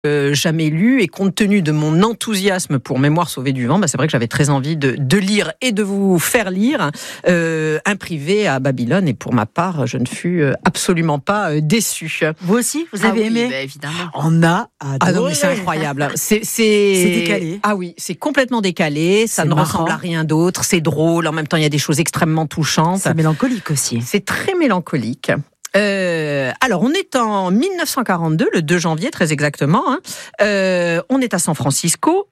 jamais lu, et compte tenu de mon enthousiasme pour Mémoire sauvée du vent, c'est vrai que j'avais très envie de lire et de vous faire lire Un privé à Babylone, et pour ma part, je ne fus absolument pas déçue. Vous aussi, vous avez aimé? Oui, évidemment. On a adoré. Ah non, mais c'est incroyable. C'est décalé. Ah oui, c'est complètement décalé, ça ne ressemble à rien d'autre, c'est drôle, en même temps il y a des choses extrêmement touchantes. C'est mélancolique aussi. C'est très mélancolique. Alors, on est en 1942, le 2 janvier, très exactement. On est à San Francisco.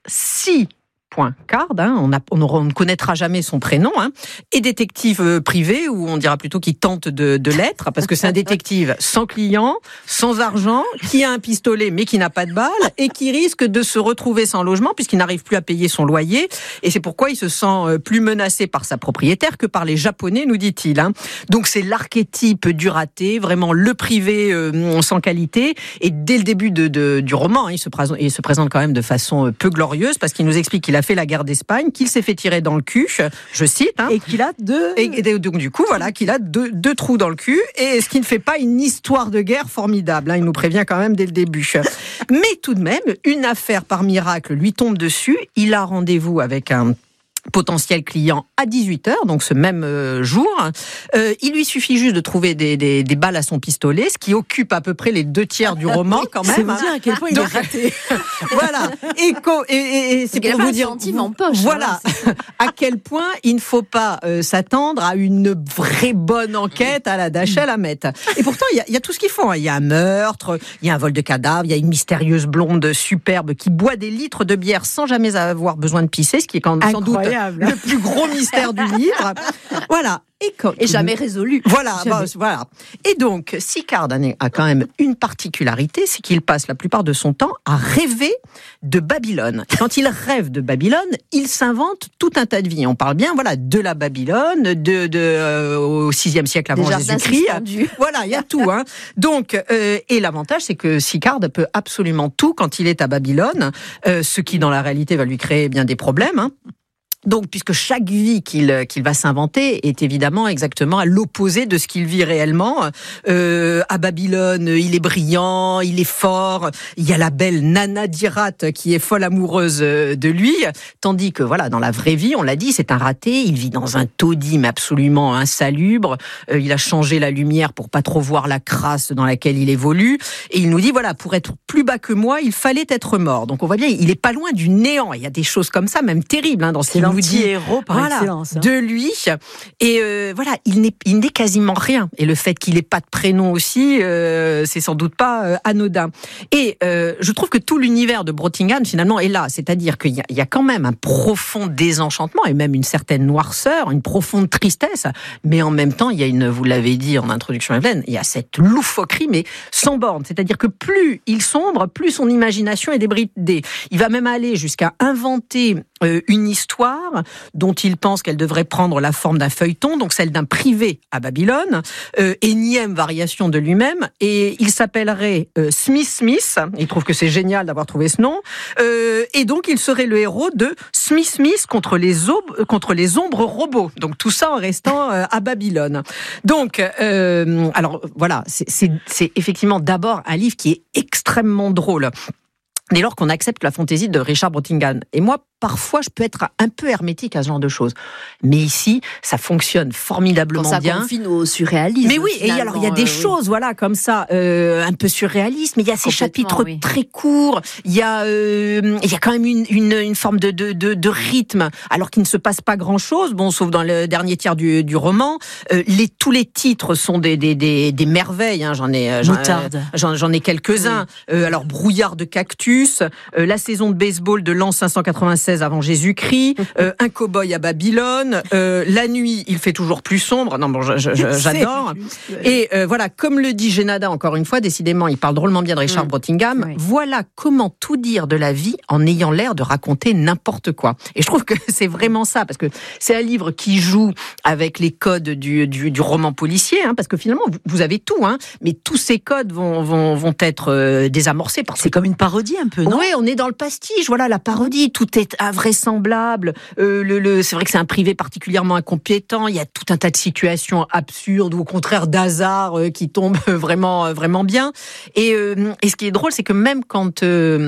Card, on ne connaîtra jamais son prénom, et détective privé, ou on dira plutôt qu'il tente de l'être, parce que c'est un détective sans client, sans argent, qui a un pistolet mais qui n'a pas de balle, et qui risque de se retrouver sans logement puisqu'il n'arrive plus à payer son loyer, et c'est pourquoi il se sent plus menacé par sa propriétaire que par les Japonais, nous dit-il. Donc c'est l'archétype du raté, vraiment le privé sans qualité, et dès le début du roman, il se présente quand même de façon peu glorieuse, parce qu'il nous explique qu'il a fait la guerre d'Espagne, qu'il s'est fait tirer dans le cul, je cite. Et qu'il a donc du coup, voilà, qu'il a deux trous dans le cul, et ce qui ne fait pas une histoire de guerre formidable. Il nous prévient quand même dès le début. Mais tout de même, une affaire par miracle lui tombe dessus. Il a rendez-vous avec un potentiel client à 18h, donc ce même jour. Il lui suffit juste de trouver des balles à son pistolet, ce qui occupe à peu près les 2/3 du roman quand même. C'est vous dire à quel point il est raté. Voilà. Et c'est pour vous dire, en poche. voilà, à quel point il ne faut pas s'attendre à une vraie bonne enquête à la Dashiell Hammett. Et pourtant, il y a tout ce qu'il faut. Il y a un meurtre, il y a un vol de cadavre, il y a une mystérieuse blonde superbe qui boit des litres de bière sans jamais avoir besoin de pisser, ce qui est sans doute le plus gros mystère du livre. Voilà. Et jamais résolu. Voilà. Et donc, Card a quand même une particularité, c'est qu'il passe la plupart de son temps à rêver de Babylone. Quand il rêve de Babylone, il s'invente tout un tas de vies. On parle bien, de la Babylone, au VIe siècle avant Jésus-Christ. Voilà, il y a tout. Donc, et l'avantage, c'est que Card peut absolument tout quand il est à Babylone, ce qui, dans la réalité, va lui créer bien des problèmes. Donc, puisque chaque vie qu'il va s'inventer est évidemment exactement à l'opposé de ce qu'il vit réellement. À Babylone, il est brillant, il est fort. Il y a la belle Nana Dirat qui est folle amoureuse de lui. Tandis que, dans la vraie vie, on l'a dit, c'est un raté. Il vit dans un taudis, mais absolument insalubre. Il a changé la lumière pour pas trop voir la crasse dans laquelle il évolue. Et il nous dit, pour être plus bas que moi, il fallait être mort. Donc, on voit bien, il est pas loin du néant. Il y a des choses comme ça, même terribles, dans ce qu'il nous dit. Héros par excellence. De lui. Et il n'est quasiment rien. Et le fait qu'il n'ait pas de prénom aussi, c'est sans doute pas anodin. Et je trouve que tout l'univers de Brottingham, finalement, est là. C'est-à-dire qu'il y a quand même un profond désenchantement et même une certaine noirceur, une profonde tristesse. Mais en même temps, il y a vous l'avez dit en introduction, Evelyne, il y a cette loufoquerie, mais sans borne. C'est-à-dire que plus il sombre, plus son imagination est débridée. Il va même aller jusqu'à inventer une histoire dont il pense qu'elle devrait prendre la forme d'un feuilleton, donc celle d'un privé à Babylone, énième variation de lui-même, et il s'appellerait Smith. Il trouve que c'est génial d'avoir trouvé ce nom, et donc il serait le héros de Smith contre les ombres robots. Donc tout ça en restant à Babylone. Donc, alors voilà, c'est effectivement d'abord un livre qui est extrêmement drôle. Dès lors qu'on accepte la fantaisie de Richard Brottingham. Et moi, parfois, je peux être un peu hermétique à ce genre de choses. Mais ici, ça fonctionne formidablement bien. Quand ça confine au surréalisme. Mais oui, et alors il y a des choses, comme ça, un peu surréalistes, mais il y a ces chapitres très courts. Il y a quand même une forme de rythme, alors qu'il ne se passe pas grand-chose. Bon, sauf dans le dernier tiers du roman. Tous les titres sont des merveilles. J'en ai quelques-uns. Oui. Alors, Brouillard de cactus. La saison de baseball de l'an 596 avant Jésus-Christ, un cow-boy à Babylone, la nuit, il fait toujours plus sombre. Non, bon, j'adore. Et comme le dit Génada, encore une fois, décidément, il parle drôlement bien de Richard Brottingham. Oui. Voilà comment tout dire de la vie en ayant l'air de raconter n'importe quoi. Et je trouve que c'est vraiment ça, parce que c'est un livre qui joue avec les codes du roman policier, parce que finalement, vous avez tout, mais tous ces codes vont être désamorcés. C'est comme une parodie un peu, non ? Oui, on est dans le pastiche, la parodie, tout est invraisemblable. C'est vrai que c'est un privé particulièrement incompétent. Il y a tout un tas de situations absurdes ou au contraire d'hasard qui tombent vraiment bien. Et ce qui est drôle, c'est que même quand